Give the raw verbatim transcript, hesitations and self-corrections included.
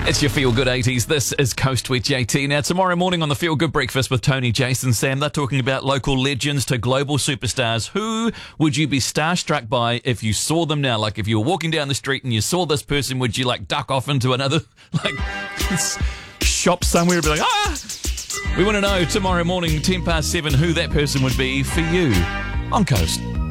It's your Feel Good eighties. This is Coast with J T. Now, tomorrow morning on the Feel Good Breakfast with Tony, Jason, Sam, they're talking about local legends to global superstars. Who would you be starstruck by if you saw them now? Like, if you were walking down the street and you saw this person, would you, like, duck off into another, like, shop somewhere and be like, ah! We want to know tomorrow morning, ten past seven, who that person would be for you on Coast.